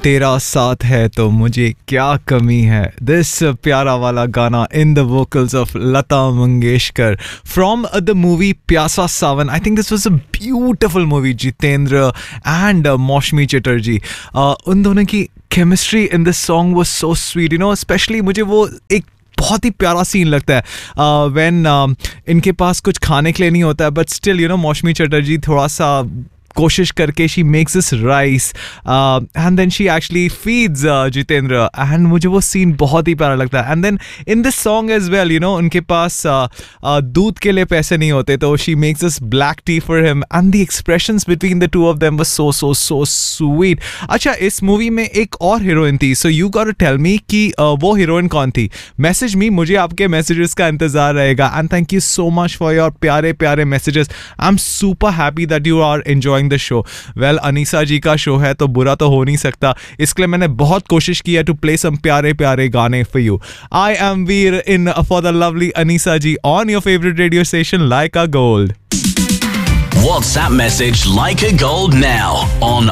तेरा साथ है तो मुझे क्या कमी है. This प्यारा वाला गाना in the vocals of Lata Mangeshkar from the movie Pyasa Sawan. I think this was a beautiful movie. Jitendra and Maushmi Chatterjee. उन दोनों की chemistry in this song was so sweet. You know, especially मुझे वो एक बहुत ही प्यारा scene लगता है व्हेन इनके पास कुछ खाने के लिए नहीं होता है but still you know Moushumi Chatterjee थोड़ा सा कोशिश करके she makes this rice and then she actually feeds Jitendra and मुझे वो सीन बहुत ही प्यारा लगता है. And then in this song as well you know उनके पास दूध के लिए पैसे नहीं होते तो she makes this black T for him and the expressions between the two of them was so sweet. अच्छा, इस मूवी में एक और हीरोइन थी, so you got to tell me कि वो हीरोइन कौन थी. मैसेज मी, मुझे आपके मैसेजेस का इंतजार रहेगा. And thank you so much for your प्यारे प्यारे messages. I am super happy that you are enjoying the show. Well, Anisa जी का शो है तो बुरा तो हो नहीं सकता, इसलिए मैंने बहुत कोशिश की है टू प्ले सम प्यारे प्यारे गाने for you. I am Veer in for the lovely Anisa ji on your favourite radio station like a gold. WhatsApp message Like a Gold now on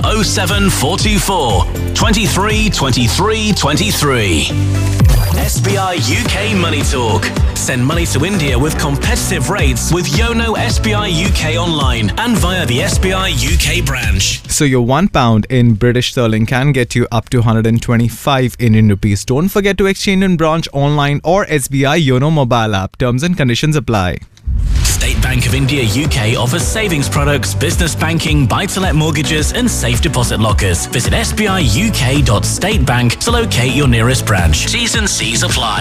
07424 23 23 23. SBI UK Money Talk. Send money to India with competitive rates with Yono SBI UK online and via the SBI UK branch. So your £1 in British sterling can get you up to 125 Indian rupees. Don't forget to exchange in branch, online or SBI Yono mobile app. Terms and conditions apply. State Bank of India UK offers savings products, business banking, buy-to-let mortgages and safe deposit lockers. Visit sbiuk.statebank to locate your nearest branch. T's and C's apply.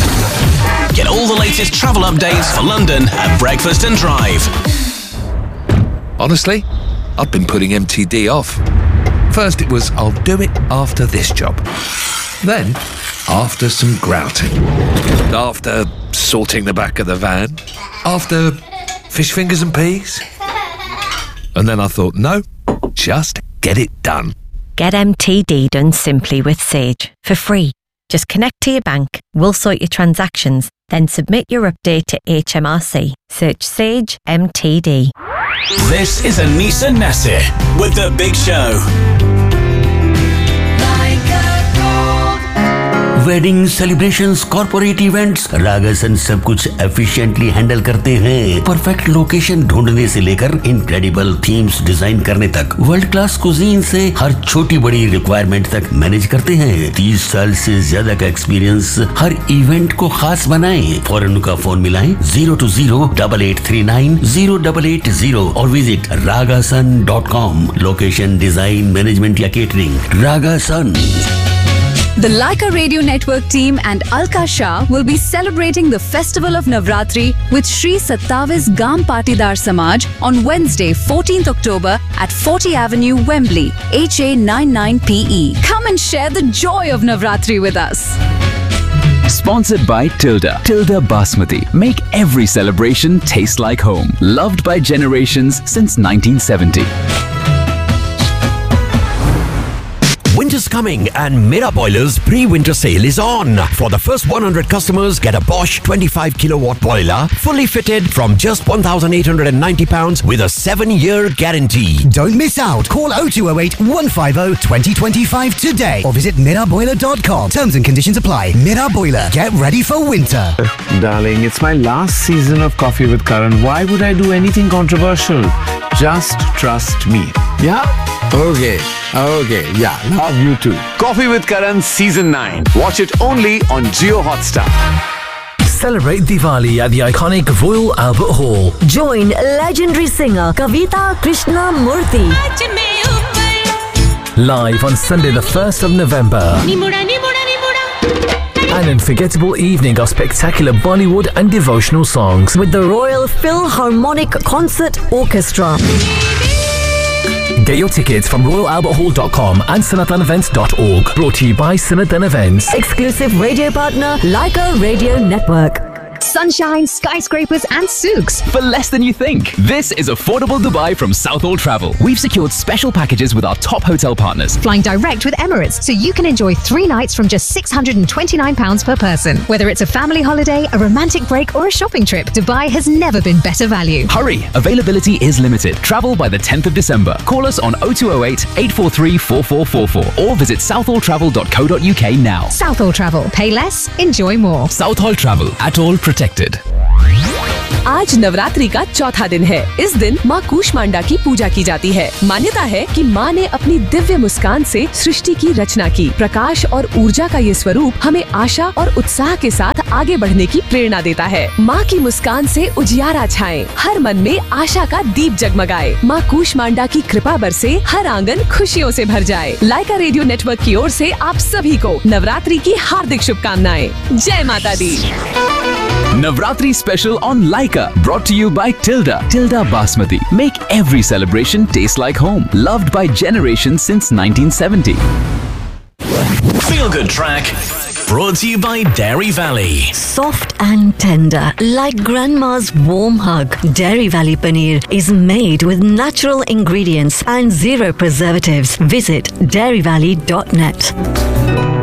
Get all the latest travel updates for London at Breakfast and Drive. Honestly, I've been putting MTD off. First it was, I'll do it after this job. Then, after some grouting. After sorting the back of the van. After fish fingers and peas. And then I thought, no, just get it done. Get MTD done simply with Sage for free. Just connect to your bank, we'll sort your transactions, then submit your update to HMRC. Search Sage MTD. This is Anisa Nasir with The Big Show. Wedding celebrations, corporate events, रागासन सब कुछ efficiently handle करते हैं. Perfect location ढूंढने से लेकर incredible themes design करने तक, world class cuisine से हर छोटी बड़ी रिक्वायरमेंट तक मैनेज करते हैं. 30 साल से ज्यादा का एक्सपीरियंस हर इवेंट को खास बनाएं. फौरन उनका फोन मिलाएं 020-8839-0880 और visit ragasan.com. Location, design, management या catering, रागासन. The Laika Radio Network team and Alka Shah will be celebrating the festival of Navratri with Shri Sattavis Gam Patidar Samaj on Wednesday, 14th October at 40 Avenue, Wembley, HA99PE. Come and share the joy of Navratri with us. Sponsored by Tilda Basmati. Make every celebration taste like home. Loved by generations since 1970. Winter's coming and Mera Boilers pre-winter sale is on. For the first 100 customers, get a Bosch 25 kilowatt boiler, fully fitted from just £1,890 with a 7-year guarantee. Don't miss out. Call 0208 150 2025 today or visit miraboiler.com. Terms and conditions apply. Mira Boiler. Get ready for winter. Darling, it's my last season of Coffee with Karan. Why would I do anything controversial? Just trust me. Yeah? Okay, yeah, love you too. Coffee with Karan Season 9. Watch it only on Jio Hotstar. Celebrate Diwali at the iconic Royal Albert Hall. Join legendary singer Kavita Krishnamurthy. Live on Sunday the 1st of November. An unforgettable evening of spectacular Bollywood and devotional songs with the Royal Philharmonic Concert Orchestra. Get your tickets from royalalberthall.com and sanathanevents.org. Brought to you by Sanathan Events. Exclusive radio partner, Laika Radio Network. sunshine, skyscrapers and souks. For less than you think. This is affordable Dubai from Southall Travel. We've secured special packages with our top hotel partners. Flying direct with Emirates, so you can enjoy 3 nights from just £629 per person. Whether it's a family holiday, a romantic break or a shopping trip, Dubai has never been better value. Hurry! Availability is limited. Travel by the 10th of December. Call us on 0208 843 4444 or visit southalltravel.co.uk now. Southall Travel. Pay less, enjoy more. Southall Travel. At all protected. आज नवरात्रि का चौथा दिन है। इस दिन माँ कूष्मांडा की पूजा की जाती है। मान्यता है कि माँ ने अपनी दिव्य मुस्कान से सृष्टि की रचना की। प्रकाश और ऊर्जा का ये स्वरूप हमें आशा और उत्साह के साथ आगे बढ़ने की प्रेरणा देता है। माँ की मुस्कान से उजियारा छाए, हर मन में आशा का दीप जगमगाए। माँ कूष्मांडा की कृपा बरसे, हर आंगन खुशियों से भर जाए। लाइका रेडियो नेटवर्क की ओर से आप सभी को नवरात्रि की हार्दिक शुभकामनाएं। जय माता दी। Navratri special on Laika, brought to you by Tilda. Tilda Basmati. Make every celebration taste like home. Loved by generations since 1970. Feel Good Track, brought to you by Dairy Valley. Soft and tender, like grandma's warm hug. Dairy Valley Paneer is made with natural ingredients and zero preservatives. Visit dairyvalley.net.